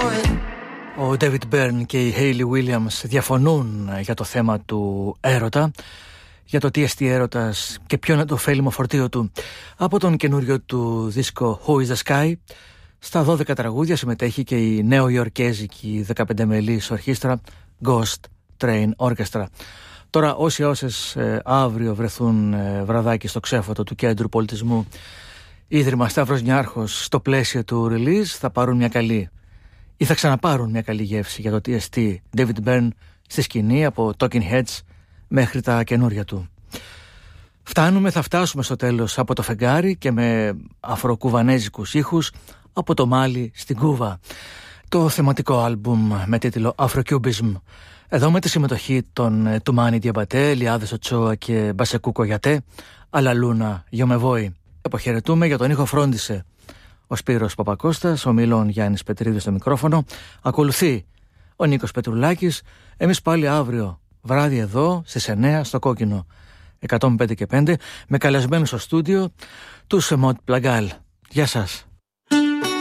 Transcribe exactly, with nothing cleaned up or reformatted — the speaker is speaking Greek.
Ο David Byrne και η Hayley Williams διαφωνούν για το θέμα του έρωτα, για το τι εστί έρωτας και ποιο είναι το ωφέλιμο φορτίο του. Από τον καινούριο του δίσκο Who is the Sky, στα δώδεκα τραγούδια συμμετέχει και η νεοϊορκέζικη δεκαπεντεμελής ορχήστρα Ghost Train Orchestra. Τώρα όσοι όσες ε, αύριο βρεθούν ε, βραδάκι στο ξέφωτο του Κέντρου Πολιτισμού Ίδρυμα Σταύρος Νιάρχος στο πλαίσιο του release θα πάρουν μια καλή ή θα ξαναπάρουν μια καλή γεύση για το τι εστί David Byrne στη σκηνή, από Talking Heads μέχρι τα καινούρια του. Φτάνουμε, θα φτάσουμε στο τέλος από το φεγγάρι και με αφροκουβανέζικους ήχους από το Μάλι στην Κούβα. Το θεματικό άλμπουμ με τίτλο Afrocubism. Εδώ με τη συμμετοχή των Τουμάνι Διαμπατέ, Λιάδες Οτσόα και Μπασεκού Κογιατέ, Αλαλούνα Γιομεβόη. Αποχαιρετούμε, για τον ήχο φρόντισε ο Σπύρος Παπακώστας, ο Μιλών Γιάννης Πετρίδης στο μικρόφωνο. Ακολουθεί ο Νίκος Πετρουλάκης. Εμείς πάλι αύριο βράδυ εδώ στις εννιά στο Κόκκινο εκατόν πέντε και πέντε με καλεσμένους στο στούντιο τους Μοντ Πλαγκάλ. Γεια σας.